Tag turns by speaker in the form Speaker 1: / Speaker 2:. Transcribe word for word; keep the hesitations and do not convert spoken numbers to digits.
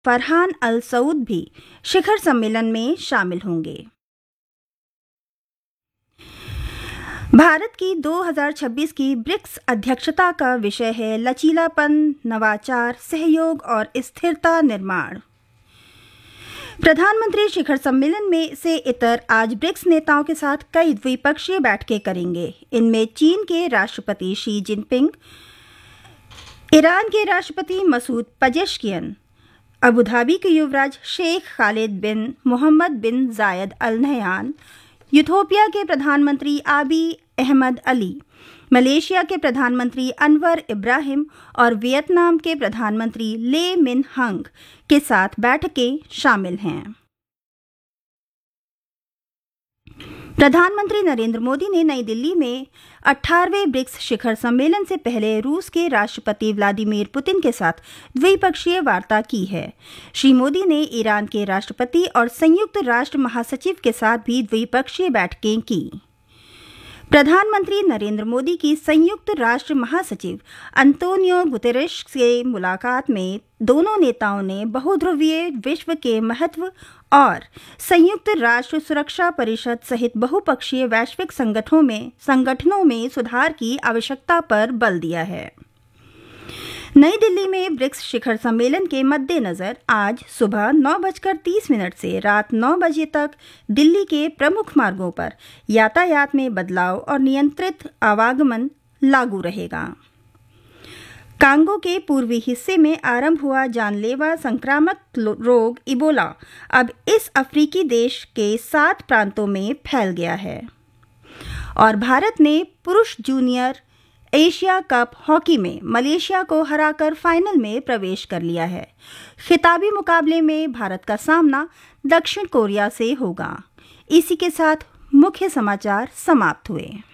Speaker 1: फरहान अल सऊद भी शिखर सम्मेलन में शामिल होंगे। भारत की दो हज़ार छब्बीस की ब्रिक्स अध्यक्षता का विषय है लचीलापन, नवाचार, सहयोग और स्थिरता निर्माण। प्रधानमंत्री शिखर सम्मेलन में से इतर आज ब्रिक्स नेताओं के साथ कई द्विपक्षीय बैठकें करेंगे। इनमें चीन के राष्ट्रपति शी जिनपिंग, ईरान के राष्ट्रपति मसूद पजेश्कियन, अबू धाबी के युवराज शेख खालिद बिन मोहम्मद बिन जायद अल नहयान, यूथोपिया के प्रधानमंत्री आबी अहमद अली, मलेशिया के प्रधानमंत्री अनवर इब्राहिम और वियतनाम के प्रधानमंत्री ले मिन हंग के साथ बैठकें शामिल हैं। प्रधानमंत्री नरेंद्र मोदी ने नई दिल्ली में अठारहवें ब्रिक्स शिखर सम्मेलन से पहले रूस के राष्ट्रपति व्लादिमीर पुतिन के साथ द्विपक्षीय वार्ता की है। श्री मोदी ने ईरान के राष्ट्रपति और संयुक्त राष्ट्र महासचिव के साथ भी द्विपक्षीय बैठकें की। प्रधानमंत्री नरेंद्र मोदी की संयुक्त राष्ट्र महासचिव अंतोनियो गुतेरेश से मुलाकात में दोनों नेताओं ने बहुध्रुवीय विश्व के महत्व और संयुक्त राष्ट्र सुरक्षा परिषद सहित बहुपक्षीय वैश्विक संगठनों में संगठनों में सुधार की आवश्यकता पर बल दिया है। नई दिल्ली में ब्रिक्स शिखर सम्मेलन के मद्देनजर आज सुबह नौ बजकर तीस मिनट से रात नौ बजे तक दिल्ली के प्रमुख मार्गों पर यातायात में बदलाव और नियंत्रित आवागमन लागू रहेगा। कांगो के पूर्वी हिस्से में आरंभ हुआ जानलेवा संक्रामक रोग इबोला अब इस अफ्रीकी देश के सात प्रांतों में फैल गया है। और भारत ने पुरुष जूनियर एशिया कप हॉकी में मलेशिया को हराकर फाइनल में प्रवेश कर लिया है। खिताबी मुकाबले में भारत का सामना दक्षिण कोरिया से होगा। इसी के साथ मुख्य समाचार समाप्त हुए।